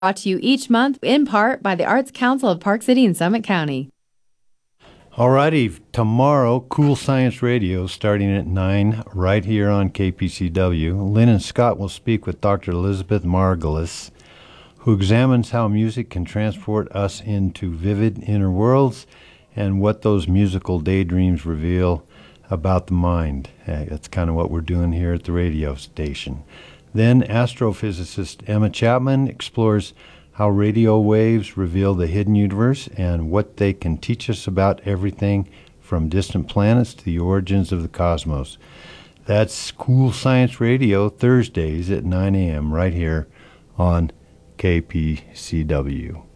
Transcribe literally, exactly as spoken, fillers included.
Brought to you each month in part by the Arts Council of Park City and Summit County. Alrighty, tomorrow, Cool Science Radio starting at nine right here on K P C W. Lynn and Scott will speak with Doctor Elizabeth Margulis, who examines how music can transport us into vivid inner worlds and what those musical daydreams reveal about the mind. Uh, that's kind of what we're doing here at the radio station. Then astrophysicist Emma Chapman explores how radio waves reveal the hidden universe and what they can teach us about everything from distant planets to the origins of the cosmos. That's Cool Science Radio, Thursdays at nine a.m. right here on K P C W.